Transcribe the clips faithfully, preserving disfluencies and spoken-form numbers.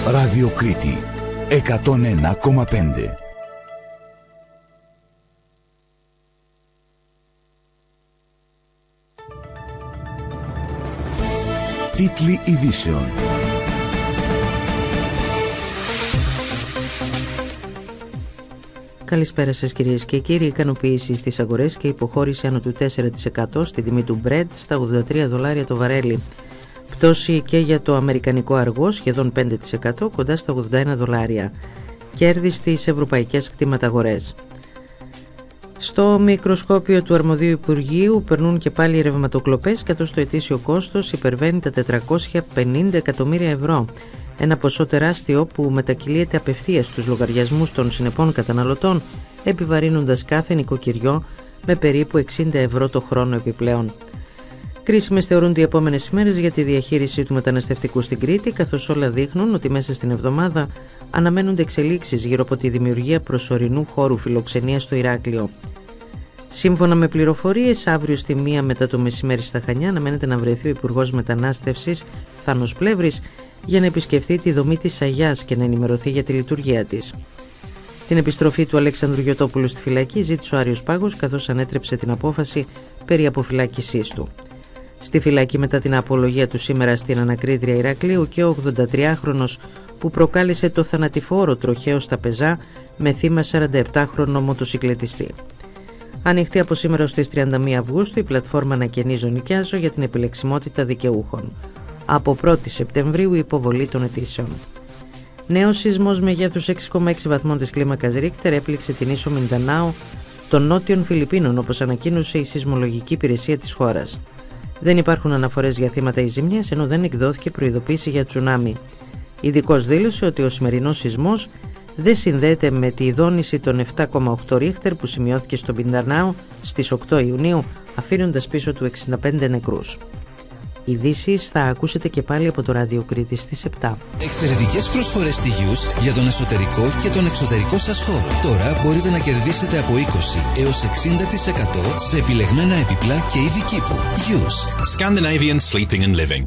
Ράδιο Κρήτη εκατόν ένα κόμμα πέντε. Τίτλοι ειδήσεων. Καλησπέρα σας κυρίες και κύριοι. Ικανοποίηση στις αγορές και υποχώρηση άνω του τέσσερα τοις εκατό στη τιμή του Brent στα ογδόντα τρία δολάρια το βαρέλι. Πτώση και για το αμερικανικό αργό, σχεδόν πέντε τοις εκατό, κοντά στα ογδόντα ένα δολάρια. Κέρδη στις ευρωπαϊκές κτηματαγορές. Στο μικροσκόπιο του αρμοδίου Υπουργείου περνούν και πάλι οι ρευματοκλοπές, καθώς το ετήσιο κόστος υπερβαίνει τα τετρακόσια πενήντα εκατομμύρια ευρώ. Ένα ποσό τεράστιο που μετακυλείται απευθείας στους λογαριασμούς των συνεπών καταναλωτών, επιβαρύνοντας κάθε νοικοκυριό με περίπου εξήντα ευρώ το χρόνο επιπλέον. Κρίσιμες θεωρούνται οι επόμενες ημέρες για τη διαχείριση του μεταναστευτικού στην Κρήτη, καθώς όλα δείχνουν ότι μέσα στην εβδομάδα αναμένονται εξελίξεις γύρω από τη δημιουργία προσωρινού χώρου φιλοξενίας στο Ηράκλειο. Σύμφωνα με πληροφορίες, αύριο στη μία μετά το μεσημέρι στα Χανιά αναμένεται να βρεθεί ο Υπουργός Μετανάστευσης Θάνος Πλεύρης για να επισκεφθεί τη δομή της Αγιάς και να ενημερωθεί για τη λειτουργία της. Την επιστροφή του Αλέξανδρου Γιωτόπουλου στη φυλακή ζήτησε ο Άριος Πάγος, καθώς ανέτρεψε την απόφαση περί αποφυλάκησής του. Στη φυλακή μετά την απολογία του σήμερα στην ανακρίτρια Ηρακλείου και ο ογδοντατριάχρονος που προκάλεσε το θανατηφόρο τροχαίο στα Πεζά με θύμα σαρανταεπτάχρονο μοτοσικλετιστή. Ανοιχτή από σήμερα ως τις τριάντα μία Αυγούστου η πλατφόρμα Ανακαινίζω Νοικιάζω για την επιλεξιμότητα δικαιούχων. Από πρώτη Σεπτεμβρίου η υποβολή των αιτήσεων. Νέος σεισμός μεγέθους έξι κόμμα έξι βαθμών της κλίμακας Ρίκτερ έπληξε την ίσο Μιντανάο των Νότιων Φιλιππίνων, όπως ανακοίνωσε η σεισμολογική υπηρεσία της χώρας. Δεν υπάρχουν αναφορές για θύματα ή ζημιές, ενώ δεν εκδόθηκε προειδοποίηση για τσουνάμι. Ειδικός δήλωσε ότι ο σημερινός σεισμός δεν συνδέεται με τη δόνηση των επτά κόμμα οκτώ Ρίχτερ που σημειώθηκε στο Μιντανάο στις οκτώ Ιουνίου, αφήνοντας πίσω του εξήντα πέντε νεκρούς. Ειδήσεις θα ακούσετε και πάλι από το Ράδιο Κρήτη στις επτά. Εξαιρετικές προσφορές στη Γιους για τον εσωτερικό και τον εξωτερικό σας χώρο. Τώρα μπορείτε να κερδίσετε από είκοσι έως εξήντα τοις εκατό σε επιλεγμένα επιπλά και είδη κήπου. Γιους. Scandinavian Sleeping and Living.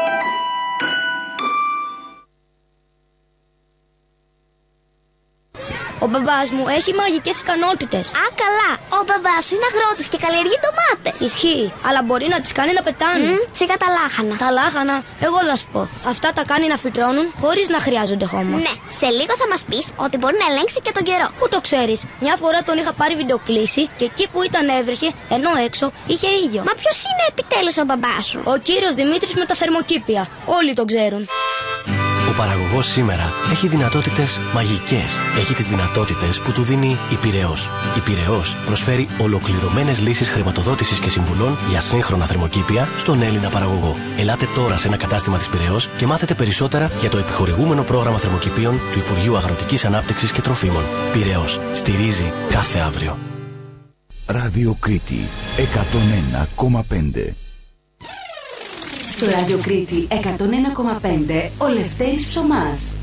Ο μπαμπάς μου έχει μαγικές ικανότητες. Α, καλά. Ο μπαμπάς σου είναι αγρότης και καλλιεργεί ντομάτες. Ισχύει, αλλά μπορεί να τις κάνει να πετάνε. Mm, σιγά τα λάχανα. Τα λάχανα, εγώ θα σου πω. Αυτά τα κάνει να φυτρώνουν χωρίς να χρειάζονται χώμα. Ναι, σε λίγο θα μας πεις ότι μπορεί να ελέγξει και τον καιρό. Πού το ξέρεις? Μια φορά τον είχα πάρει βιντεοκλήση και εκεί που ήταν έβρεχε, ενώ έξω είχε ήλιο. Μα ποιος είναι επιτέλους ο μπαμπάς σου? Ο κύριος Δημήτρης με τα θερμοκήπια. Όλοι τον ξέρουν. Ο παραγωγός σήμερα έχει δυνατότητες μαγικές. Έχει τις δυνατότητες που του δίνει η Πειραιώς. Η Πειραιώς προσφέρει ολοκληρωμένες λύσεις χρηματοδότησης και συμβουλών για σύγχρονα θερμοκήπια στον Έλληνα παραγωγό. Ελάτε τώρα σε ένα κατάστημα της Πειραιώς και μάθετε περισσότερα για το επιχορηγούμενο πρόγραμμα θερμοκηπίων του Υπουργείου Αγροτικής Ανάπτυξης και Τροφίμων. Πειραιώς. Στηρίζει κάθε αύριο. Ράδιο Κρήτη εκατόν ένα κόμμα πέντε. Στο Ράδιο Κρήτη εκατόν ένα κόμμα πέντε ο Λευτέρης Ψωμάς.